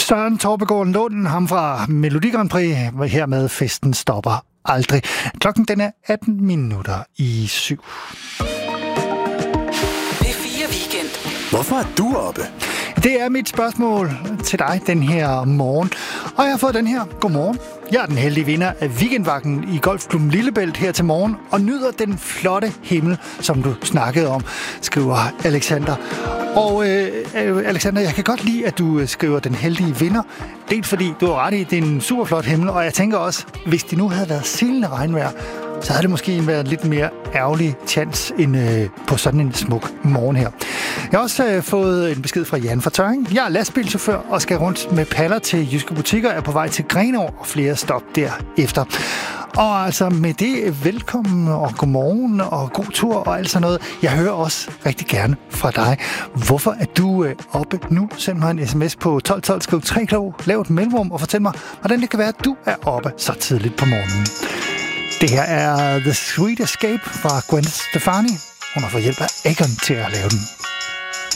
Søren Torpegaard Lund, ham fra Melodi Grand Prix, her med Festen stopper aldrig. Klokken den er 7:18. P4 Weekend. Hvorfor er du oppe? Det er mit spørgsmål til dig den her morgen. Og jeg har fået den her. Godmorgen. Jeg er den heldige vinder af Weekendvagten i Golfklubben Lillebælt her til morgen, og nyder den flotte himmel, som du snakkede om, skriver Alexander. Og Alexander, jeg kan godt lide, at du skriver den heldige vinder. Dels fordi du har ret i, det er en super flot himmel, og jeg tænker også, hvis det nu havde været silende regnvejr, så havde det måske været lidt mere ærgerlig chance end på sådan en smuk morgen her. Jeg har også fået en besked fra Jan fra Tørring. Jeg er lastbilchauffør og skal rundt med paller til jyske butikker, er på vej til Grenaa og flere stop derefter. Og altså med det, velkommen og godmorgen og god tur og alt sådan noget. Jeg hører også rigtig gerne fra dig. Hvorfor er du oppe nu? Send mig en sms på 1212, skriv 3 klog, lav et mellemrum og fortæl mig, hvordan det kan være, at du er oppe så tidligt på morgenen. Det her er The Sweet Escape fra Gwen Stefani. Hun har fået hjælp af Akon til at lave den.